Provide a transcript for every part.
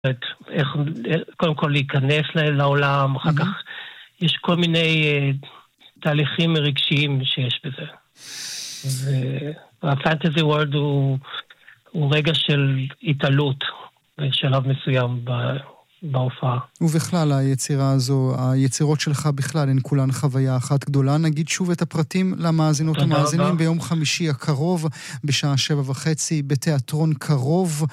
איך, קודם כל להיכנס לעולם, אחר כך יש כל מיני תהליכים רגשיים שיש בזה. והפנטזי וורד הוא רגע של התעלות בשלב מסוים בהופעה. ובכלל היצירה הזו, היצירות שלך בכלל הן כולן חוויה אחת גדולה. נגיד שוב את הפרטים למאזינות ומאזינים ביום חמישי הקרוב בשעה 7:30 בתיאטרון קרוב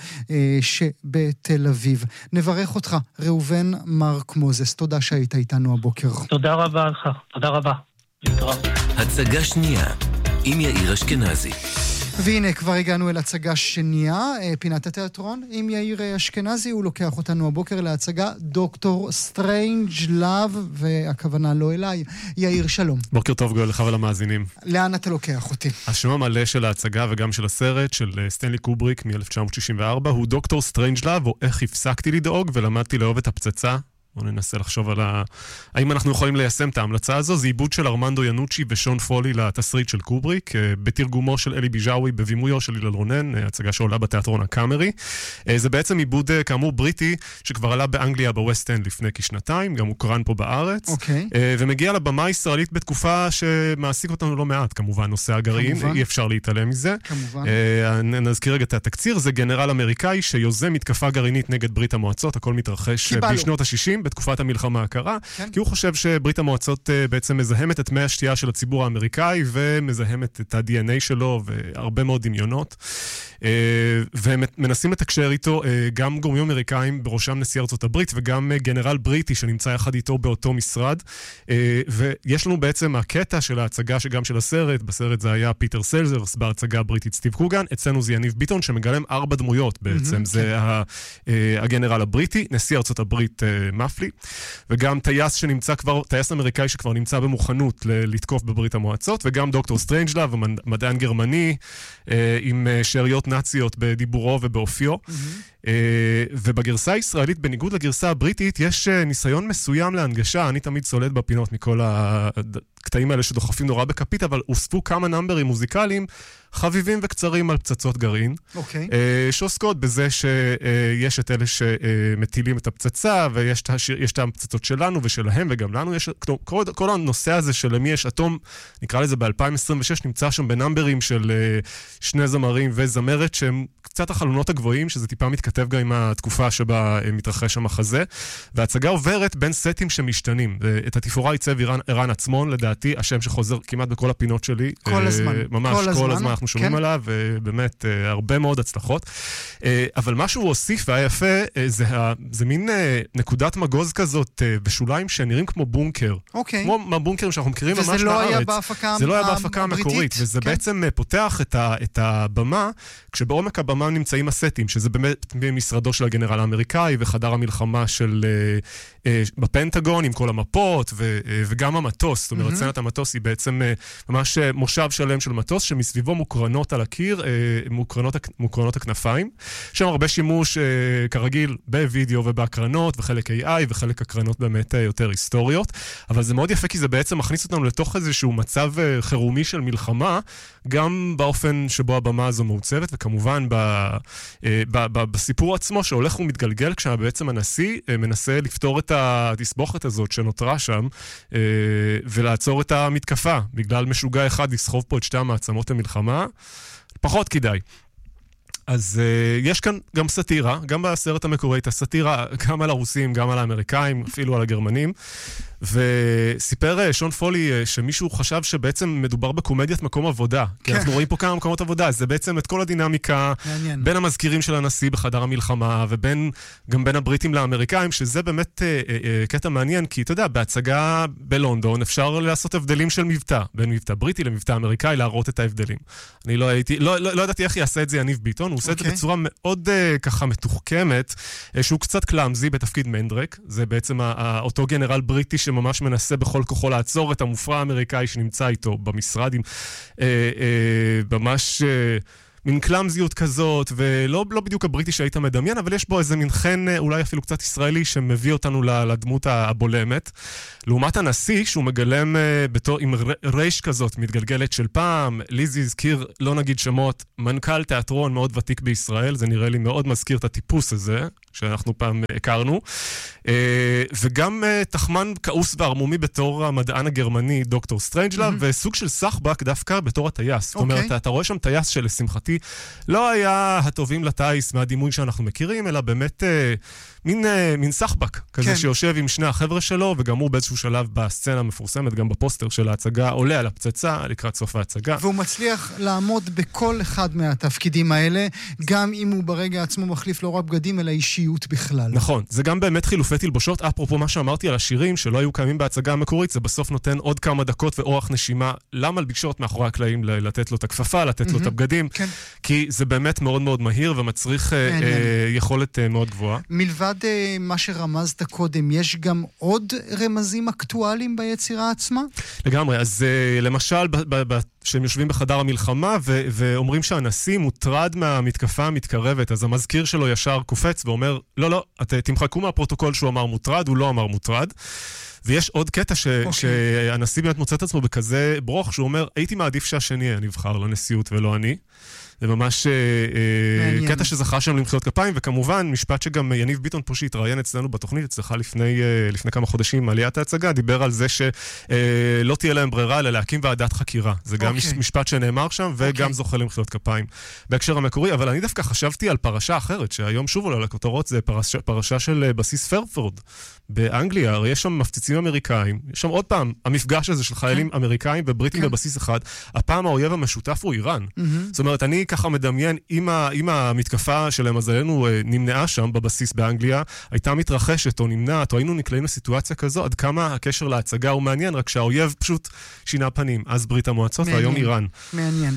שבתל אביב. נברך אותך, ראובן מרק מוזס. תודה שהיית איתנו הבוקר. תודה רבה לך. תודה רבה. הצגה שנייה עם יאיר אשכנזי. והנה, כבר הגענו אל הצגה שנייה, פינת התיאטרון, עם יאיר אשכנזי. הוא לוקח אותנו הבוקר להצגה דוקטור סטרנג' לאב, והכוונה לא אליי. יאיר, שלום. בוקר טוב גואל לך ולמאזינים. לאן אתה לוקח אותי? השם המלא של ההצגה וגם של הסרט של סטנלי קובריק מ-1964 הוא דוקטור סטרנג' לאב, או איך הפסקתי לדאוג ולמדתי לאהוב את הפצצה. בואו ננסה לחשוב על האם אנחנו יכולים ליישם את ההמלצה הזו. זה עיבוד של ארמנדו ינוצ'י ושון פולי לתסריט של קובריק, בתרגומו של אלי ביג'אווי, בבימויו של אילן רונן, הצגה שעולה בתיאטרון הקאמרי. זה בעצם עיבוד כאמור בריטי, שכבר עלה באנגליה בווסט אנד לפני כשנתיים, גם הוקרן פה בארץ, ומגיע לבמה הישראלית בתקופה שמעסיק אותנו לא מעט, כמובן, נושא הגרעין, אי אפשר להתעלם מזה. נזכיר רגע את התקציר, זה גנרל אמריקאי שיוזם מתקפה גרעינית נגד ברית המועצות, הכל מתרחש בשנות ה-60 בתקופת המלחמה הקרה, כי הוא חושב שברית המועצות בעצם מזהמת את מי השתייה של הציבור האמריקאי, ומזהמת את ה-DNA שלו, והרבה מאוד דמיונות. והם מנסים לתקשר איתו גם גורמים אמריקאים, בראשם נשיא ארצות הברית, וגם גנרל בריטי שנמצא יחד איתו באותו משרד. ויש לנו בעצם הקטע של ההצגה שגם של הסרט, בסרט זה היה פיטר סלזרס, בהצגה הבריטית סטיב קוגן, אצלנו זה יניב ביטון, שמגלם 4 דמויות בעצם. זה הגנרל הבריטי, נשיא ארצות הברית מפלי, וגם טייס שנמצא כבר, טייס אמריקאי שכבר נמצא במוכנות לתקוף בברית המועצות, וגם דוקטור סטרנג'לאב, מדען גרמני, עם שאריות נאציות בדיבורו ובאופיו. ובגרסה הישראלית, בניגוד לגרסה הבריטית, יש ניסיון מסוים להנגשה. אני תמיד סולד בפינות מכל הקטעים האלה שדוחפים נורא בכפית, אבל הוספו כמה נאמברים מוזיקליים חביבים וקצרים על פצצות גרעין, שעוסקות בזה שיש את אלה שמטילים את הפצצה, ויש את הפצצות שלנו ושלהם, וגם לנו יש, כל הנושא הזה של למי יש אטום, נקרא לזה ב-2026, נמצא שם בנאמברים של 2 זמרים וזמרת, שהם קצת החלונות הגבוהים, שזה טיפה מתכתב גם עם התקופה שבה מתרחש המחזה, וההצגה עוברת בין סטים שמשתנים. את התפאורה ייצב ערן עצמון, לדעתי, השם שחוזר כמעט בכל הפינות שלי. כל הזמן. ממש כל הזמן אנחנו שומעים עליו, ובאמת הרבה מאוד הצלחות. אבל מה שהוא הוסיף והיה יפה, זה מין נקודת מגוז כזאת בשוליים שנראים כמו בונקר. כמו מהבונקרים שאנחנו מכירים ממש בארץ. וזה לא היה בהפקה זה לא היה בהפקה המקורית, וזה בעצם פותח את הבמה, כשבעומק הבמה נמצאים הסטים, שזה באמת במשרדו של הגנרל האמריקאי, וחדר המלחמה של בפנטגון עם כל המפות, וגם המטוס. זאת אומרת, סצנת המטוס היא בעצם ממש מושב שלם של מטוס, שמסביבו מוקרנות על הקיר, מוקרנות הכנפיים. שם הרבה שימוש, כרגיל, בווידאו ובהקרנות, וחלק AI, וחלק הקרנות באמת יותר היסטוריות. אבל זה מאוד יפה, כי זה בעצם מכניס אותנו לתוך איזשהו מצב חירומי של מלחמה, גם באופן שבו הבמה הזו מעוצבת, וכמובן בסיפור עצמו שהולך ומתגלגל, כשבעצם הנשיא מנסה לפתור את התסבוכת הזאת שנותרה שם, ולעצור את המתקפה, בגלל משוגע אחד לסחוב פה את 2 מעצמות המלחמה, פחות כדאי. אז יש כאן גם סאטירה, גם בסרט המקורי, הסאטירה גם על הרוסים, גם על האמריקאים, אפילו על הגרמנים. וסיפר שון פולי שמישהו חשב שבעצם מדובר בקומדיית מקום עבודה, כי אנחנו רואים פה כמה מקומות עבודה, זה בעצם את כל הדינמיקה בין המזכירים של הנשיא בחדר המלחמה, וגם בין הבריטים לאמריקאים, שזה באמת קטע מעניין, כי אתה יודע, בהצגה בלונדון אפשר לעשות הבדלים של מבטא, בין מבטא בריטי למבטא אמריקאי, להראות את ההבדלים. אני לא ידעתי איך יעשה את זה יניב ביטון, הוא עושה את זה בצורה מאוד ככה מתוחכמת, שהוא קצת קלאמזי בתפקיד מנדרק, זה בעצם אותו גנרל בריטי שממש מנסה בכל כוחו לעצור את המופרע האמריקאי שנמצא איתו במשרד, עם ממש מין קלאמזיות כזאת, ולא בדיוק הבריטי שהיית מדמיין, אבל יש בו איזה מין חן, אולי אפילו קצת ישראלי, שמביא אותנו לדמות הבולמת. לעומת הנשיא, שהוא מגלם עם רייש כזאת, מתגלגלת של פעם, ליזי הזכיר, לא נגיד שמות, מנכ"ל תיאטרון מאוד ותיק בישראל, זה נראה לי מאוד מזכיר את הטיפוס הזה, שאנחנו פעם הכרנו, וגם תחמן כעוס והרמומי בתור המדען הגרמני, דוקטור סטרנג'לאב, וסוג של סחבק דווקא בתור הטייס. זאת אומרת, אתה רואה שם טייס שלשמחתי לא היה הטובים לטייס מהדימוי שאנחנו מכירים, אלא באמת מין סחבק כזה שיושב עם שני החבר'ה שלו, וגם הוא באיזשהו שלב בסצנה המפורסמת, גם בפוסטר של ההצגה, עולה על הפצצה לקראת סוף ההצגה. והוא מצליח לעמוד בכל אחד מהתפקידים האלה, גם אם הוא ברגע עצמו מחליף לא רק בגדים, אלא אישיות בכלל. נכון, זה גם באמת חילופי תלבושות, אפרופו מה שאמרתי על השירים, שלא היו קיימים בהצגה המקורית, זה בסוף נותן עוד כמה דקות ואורח נשימה למלבישות מאחורי הקלעים, לתת לו את הכפפה, לתת לו את הבגדים, כי זה באמת מאוד מאוד מהיר ומצריך יכולת מאוד גבוהה. מלבד מה שרמזת קודם, יש גם עוד רמזים אקטואליים ביצירה עצמה? לגמרי, אז למשל, שהם יושבים בחדר המלחמה ואומרים שהנשיא מוטרד מהמתקפה המתקרבת, אז המזכיר שלו ישר קופץ ואומר, לא, תמחקו מהפרוטוקול שהוא אמר מוטרד, הוא לא אמר מוטרד. ויש עוד קטע שהנשיא באמת מוצא את עצמו בכזה ברוך, שהוא אומר, הייתי מעדיף שהשני נבחר לנשיאות ולא אני. זה ממש קטע שזכה שם למחיאות כפיים, וכמובן, משפט שגם יניב ביטון פה שהתראיין אצלנו בתוכנית, אצלך לפני כמה חודשים עליית ההצגה, דיבר על זה שלא תהיה להם ברירה, אלא להקים ועדת חקירה. זה גם משפט שנאמר שם, וגם זוכה למחיאות כפיים. בהקשר המקורי, אבל אני דווקא חשבתי על פרשה אחרת, שהיום שוב עולה לכותרות, זה פרשה של בסיס פרפורד באנגליה. הרי יש שם מפציצים אמריקאים, יש שם עוד פעם המפגש הזה של חיילים אמריקאים ובריטים בבסיס אחד. הפעם האויב המשותף הוא איראן. זאת אומרת, אני ככה מדמיין, אם המתקפה של למזלנו נמנעה שם בבסיס באנגליה, הייתה מתרחשת או נמנעת, או היינו נקלעים לסיטואציה כזו, עד כמה הקשר להצגה הוא מעניין, רק שהאויב פשוט שינה פנים. אז ברית המועצות והיום איראן. מעניין.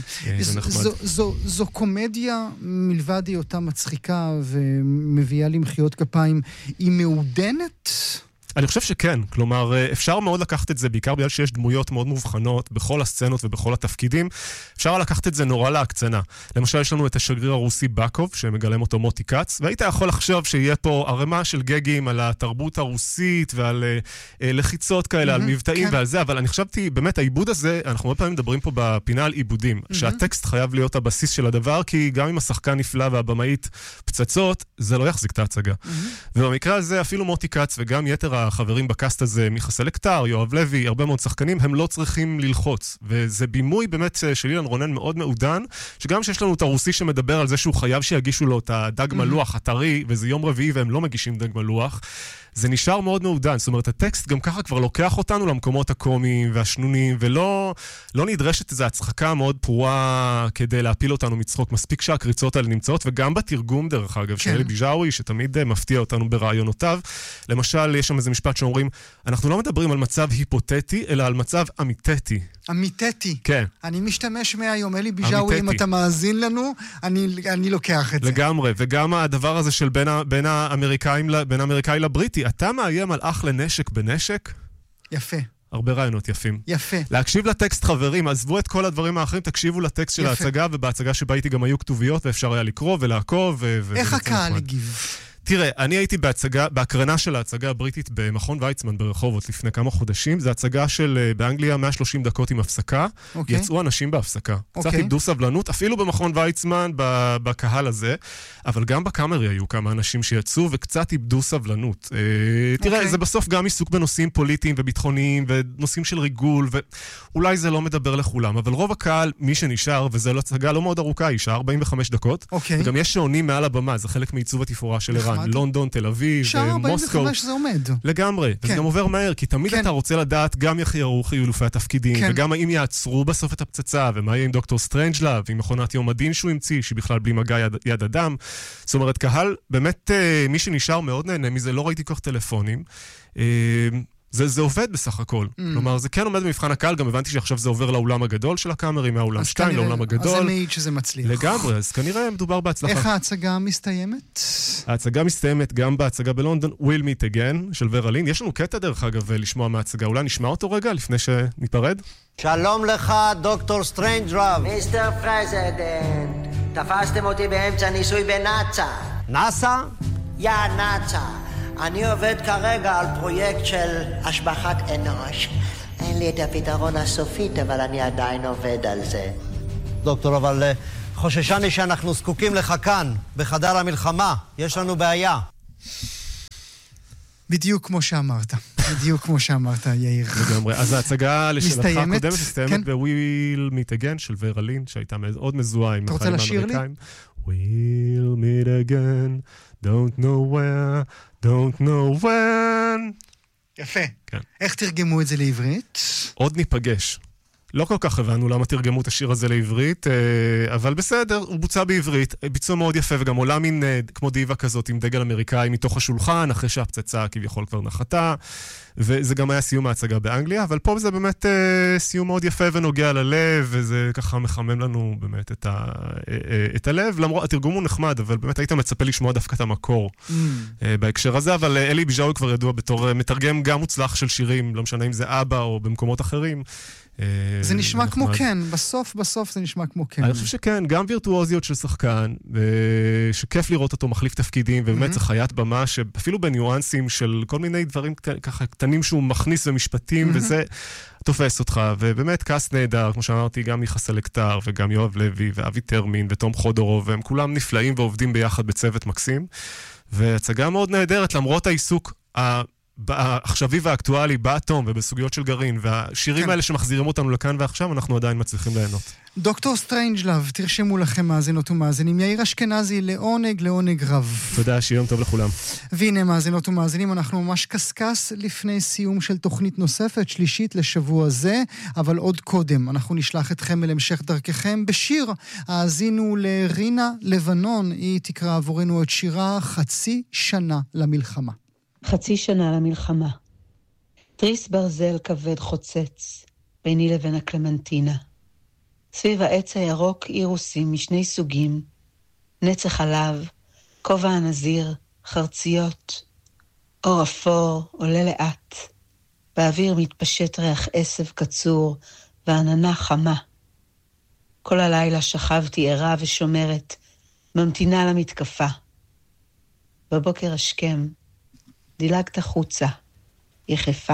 זו קומדיה מלבד היותה מצחיקה ומביאה למחיאות כפיים, היא מעודנת? אני חושב שכן, כלומר, אפשר מאוד לקחת את זה, בעיקר בגלל שיש דמויות מאוד מובחנות בכל הסצנות ובכל התפקידים, אפשר לקחת את זה נורא להקצנה. למשל, יש לנו את השגריר הרוסי בקוב, שמגלם אותו מוטי קץ, והיית יכול לחשוב שיהיה פה ערימה של גגים על התרבות הרוסית ועל לחיצות כאלה, על מבטאים ועל זה, אבל אני חשבתי, באמת, העיבוד הזה, אנחנו הרבה פעמים מדברים פה בפינה על עיבודים, שהטקסט חייב להיות הבסיס של הדבר, כי גם אם השחקן נפלא והבמאית פצצות, זה לא יחזיק את ההצגגה. ובמקרה הזה, אפילו מוטי קץ וגם יתר החברים בקאסט הזה, מיכה סלקטר, יואב לוי, הרבה מאוד שחקנים, הם לא צריכים ללחוץ. וזה בימוי באמת של אילן רונן מאוד מעודן, שגם שיש לנו את הרוסי שמדבר על זה שהוא חייב שיגישו לו את הדג מלוח הטרי, וזה יום רביעי והם לא מגישים דג מלוח, זה נשאר מאוד מעודן. זאת אומרת, הטקסט גם ככה כבר לוקח אותנו למקומות הקומיים והשנונים, ולא נדרשת איזו הצחקה מאוד פרועה כדי להפיל אותנו מצחוק. מספיק שהקריצות האלה נמצאות, וגם בתרגום דרך אגב, של אלי ביג'אווי, שתמיד מפתיע אותנו ברעיונותיו. למשל, יש שם איזה משפט שאומרים, אנחנו לא מדברים על מצב היפותטי, אלא על מצב אמיתתי. אמיתתי. כן. אני משתמש מהיום, אלי ביג'אווי, אם אתה מאזין לנו, אני לוקח את זה. לגמרי, וגם הדבר הזה של בין האמריקאי לבריטי, אתה מאיים על אח לנשק בנשק? יפה. הרבה רעיונות יפים. יפה. להקשיב לטקסט, חברים, עזבו את כל הדברים האחרים, תקשיבו לטקסט של ההצגה, ובהצגה שבה הייתי גם היו כתוביות, ואפשר היה לקרוא ולעקוב. איך הקהל הגיב? תראה, אני הייתי בהקרנה של ההצגה הבריטית במכון ויצמן ברחובות לפני כמה חודשים. זו הצגה של באנגליה 130 דקות עם הפסקה. יצאו אנשים בהפסקה. קצת איבדו סבלנות, אפילו במכון ויצמן, בקהל הזה. אבל גם בקאמרי היו כמה אנשים שיצאו וקצת איבדו סבלנות. תראה, זה בסוף גם עיסוק בנושאים פוליטיים וביטחוניים ונושאים של ריגול, ואולי זה לא מדבר לכולם. אבל רוב הקהל, מי שנשאר, וזו הצגה לא מאוד ארוכה, היא שעה 45 דקות. וגם יש שעונים מעל הבמה, זה חלק מעיצוב התפאורה של איראן. לונדון, תל אביב, מוסקו. שעה 45 זה עומד. לגמרי. וזה גם עובר מהר, כי תמיד אתה רוצה לדעת גם איך יראו חילופי התפקידים, וגם האם יעצרו בסוף את הפצצה, ומה יהיה עם דוקטור סטרנג'לאב, ועם מכונת יום הדין שהוא המציא, שהיא בכלל בלי מגע יד אדם. זאת אומרת, קהל, באמת, מי שנשאר מאוד נהנה מזה, לא ראיתי כך טלפונים. זה עובד בסך הכל. כלומר, זה כן עומד במבחן הקהל, גם הבנתי שעכשיו זה עובר לאולם הגדול של הקאמרי, מהאולם 2 לאולם הגדול. אז זה מעיד שזה מצליח. לגמרי, אז כנראה מדובר בהצלחה. איך ההצגה מסתיימת? ההצגה מסתיימת גם בהצגה בלונדון, We'll Meet Again, של ורה לין. יש לנו קטע דרך אגב לשמוע מההצגה. אולי נשמע אותו רגע לפני שניפרד? שלום לך, דוקטור סטרנג'לאב. Mr. President, תפסתם אותי באמצע ניסוי בנאצה. נאסא? יא נאצה. אני עובד כרגע על פרויקט של השבחת אנוש. אין לי את הפתרון הסופית, אבל אני עדיין עובד על זה. דוקטור, אבל חוששני שאנחנו זקוקים לך כאן, בחדר המלחמה. יש לנו בעיה. בדיוק כמו שאמרת. בדיוק כמו שאמרת, יאיר. לגמרי. אז ההצגה לשאלתך הקודמת מסתיימת ב-We'll Meet Again של ורה לין, שהייתה מאוד מזוהה עם החיים האמריקאים. We'll meet again, don't know where, don't know when. יפה. איך תרגמו את זה לעברית? עוד ניפגש. לא כל כך הבנו למה תרגמו את השיר הזה לעברית, אבל בסדר, הוא בוצע בעברית, ביצוע מאוד יפה, וגם עולה מין כמו דיבה כזאת עם דגל אמריקאי מתוך השולחן, אחרי שהפצצה כביכול כבר נחתה, וזה גם היה סיום ההצגה באנגליה, אבל פה זה באמת סיום מאוד יפה ונוגע ללב, וזה ככה מחמם לנו באמת את הלב, למרות, התרגום הוא נחמד, אבל באמת היית מצפה לשמוע דווקא את המקור בהקשר הזה, אבל אלי ביג'אוי כבר ידוע בתור מתרגם גם מוצלח של שירים, לא משנה אם זה אבא או במקומות אחרים, זה נשמע כמו כן, בסוף זה נשמע כמו כן. אני חושב שכן, גם וירטואוזיות של שחקן, שכיף לראות אותו מחליף תפקידים, ובאמת זה חיית במה, שאפילו בניואנסים של כל מיני דברים ככה קטנים שהוא מכניס במשפטים, וזה תופס אותך, ובאמת קאסט נהדר, כמו שאמרתי, גם מיכה סלקטר, וגם יואב לוי, ואבי תרמין, ותום חודורוב, והם כולם נפלאים ועובדים ביחד בצוות מקסים, והצגה מאוד נהדרת, למרות העיסוק העכשווי והאקטואלי באטום ובסוגיות של גרעין, והשירים האלה שמחזירים אותנו לכאן ועכשיו, אנחנו עדיין מצליחים ליהנות. דוקטור סטרנג'לב, תרשמו לכם מאזינות ומאזינים. יאיר אשכנזי, לעונג רב. תודה, שיום טוב לכולם. והנה מאזינות ומאזינים, אנחנו ממש קסקס לפני סיום של תוכנית נוספת, שלישית לשבוע זה, אבל עוד קודם, אנחנו נשלח אתכם אל המשך דרככם בשיר. האזינו לרינה לבנון, היא תקרא עבורנו את שירה חצי שנה למלחמה. חצי שנה למלחמה. תריס ברזל כבד חוצץ ביני לבין הקלמנטינה. סביב העץ הירוק אירוסים משני סוגים, נצח חלב, כובע הנזיר, חרציות. אור אפור עולה לאט. באוויר מתפשט ריח עשב קצור ועננה חמה. כל הלילה שכבתי ערה ושומרת, ממתינה למתקפה. בבוקר השכם, דילגת החוצה, יחפה.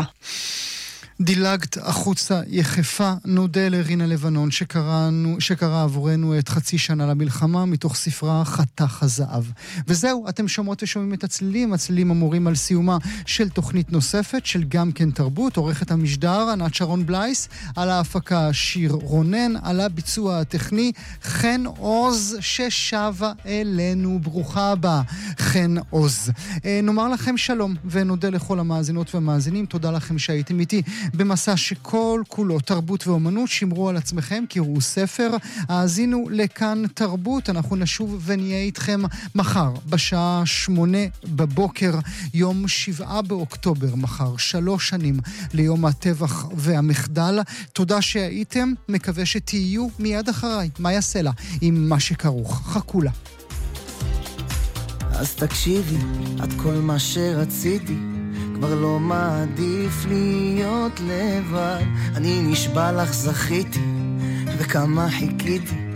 דילגת החוצה יחפה, נודה לרינה לבנון שקרא עבורנו את חצי שנה למלחמה מתוך ספרה חתך הזהב. וזהו, אתם שומעות ושומעים את הצלילים אמורים על סיומה של תוכנית נוספת של גם כן תרבות, עורכת המשדר ענת שרון בלייס, על ההפקה שיר רונן, על הביצוע הטכני חן עוז ששבה אלינו, ברוכה הבאה חן עוז. נאמר לכם שלום ונודה לכל המאזינות והמאזינים, תודה לכם שהייתם איתי במסע שכל כולו תרבות ואומנות. שמרו על עצמכם, קראו ספר, האזינו לכאן תרבות. אנחנו נשוב ונהיה איתכם מחר בשעה 8 בבוקר, יום 7 באוקטובר, מחר 3 שנים ליום הטבח והמחדל. תודה שהייתם, מקווה שתהיו מיד אחריי. מה יעשה לה עם מה שכרוך? חכו לה. אז תקשיבי, את כל מה שרציתי, כבר לא מעדיף להיות לבד. אני נשבע לך זכיתי וכמה חיכיתי,